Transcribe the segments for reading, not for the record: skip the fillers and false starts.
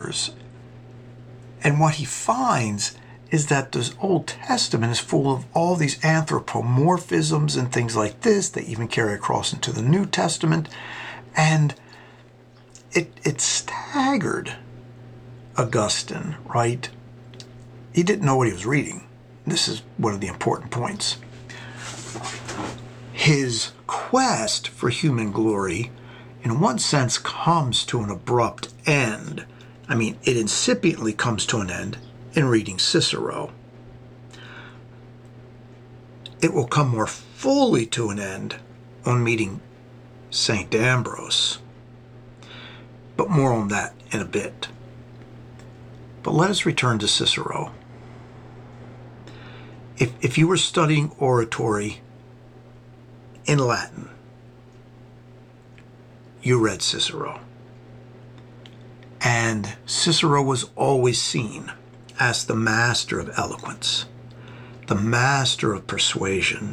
writers. And what he finds is that this Old Testament is full of all these anthropomorphisms and things like this. They even carry across into the New Testament. And it staggered Augustine, right? He didn't know what he was reading. This is one of the important points. His quest for human glory, in one sense, comes to an abrupt end. I mean, it incipiently comes to an end in reading Cicero. It will come more fully to an end on meeting St. Ambrose. But more on that in a bit. But let us return to Cicero. If you were studying oratory in Latin, you read Cicero. And Cicero was always seen as the master of eloquence, the master of persuasion.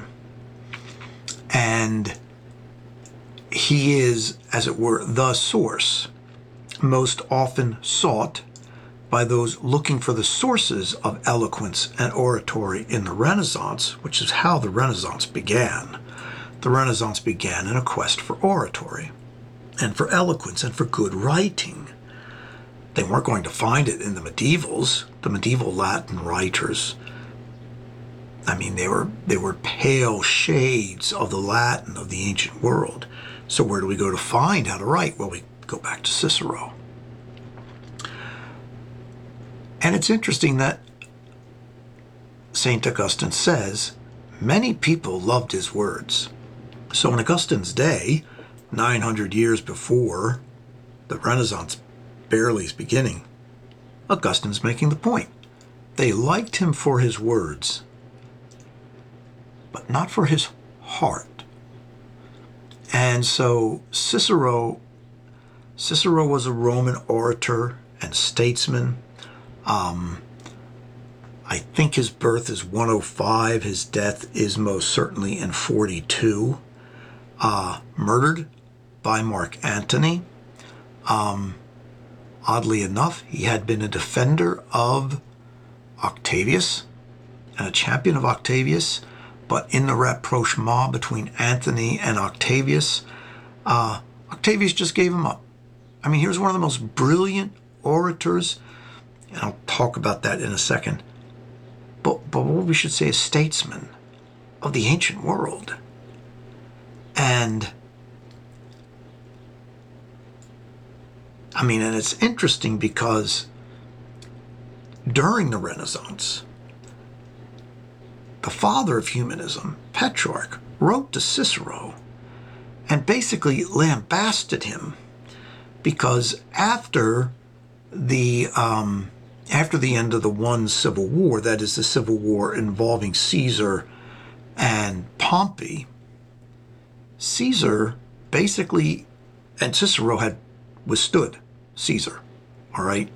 And he is, as it were, the source, most often sought by those looking for the sources of eloquence and oratory in the Renaissance, which is how the Renaissance began. The Renaissance began in a quest for oratory and for eloquence and for good writing. They weren't going to find it in the medievals, the medieval Latin writers. I mean, they were pale shades of the Latin of the ancient world. So where do we go to find how to write? Well, we go back to Cicero. And it's interesting that St. Augustine says many people loved his words. So in Augustine's day, 900 years before the Renaissance barely is beginning, Augustine's making the point. They liked him for his words, but not for his heart. And so Cicero was a Roman orator and statesman. I think his birth is 105. His death is most certainly in 42. Murdered by Mark Antony. Oddly enough, he had been a defender of Octavius and a champion of Octavius, but in the rapprochement between Antony and Octavius, Octavius just gave him up. I mean, he was one of the most brilliant orators, and I'll talk about that in a second, but what we should say is statesman of the ancient world. And I mean, and it's interesting because during the Renaissance, the father of humanism, Petrarch, wrote to Cicero and basically lambasted him because after the end of the one civil war, that is the civil war involving Caesar and Pompey, Caesar basically, and Cicero had withstood Caesar, all right?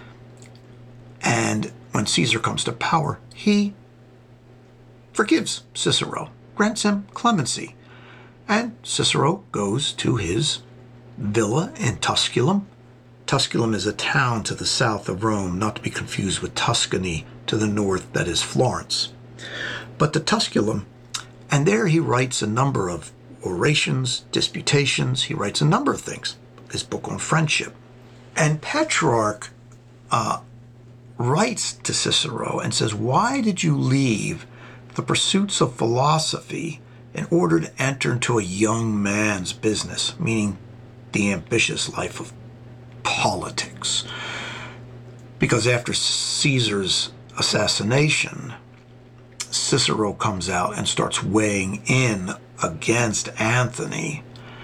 And when Caesar comes to power, he forgives Cicero, grants him clemency. And Cicero goes to his villa in Tusculum. Tusculum is a town to the south of Rome, not to be confused with Tuscany to the north, that is Florence. But to Tusculum, and there he writes a number of orations, disputations, he writes a number of things, his book on friendship. And Petrarch writes to Cicero and says, why did you leave the pursuits of philosophy in order to enter into a young man's business, meaning the ambitious life of politics? Because after Caesar's assassination, Cicero comes out and starts weighing in against Antony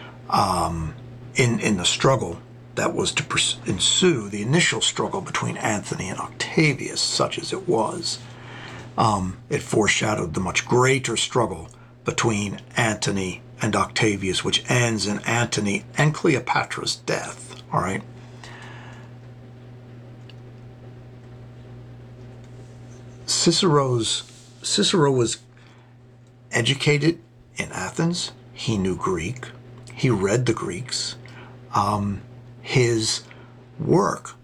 in the struggle that was to ensue, the initial struggle between Antony and Octavius, such as it was. It foreshadowed the much greater struggle between Antony and Octavius, which ends in Antony and Cleopatra's death, all right? Cicero was educated in Athens. He knew Greek. He read the Greeks. His work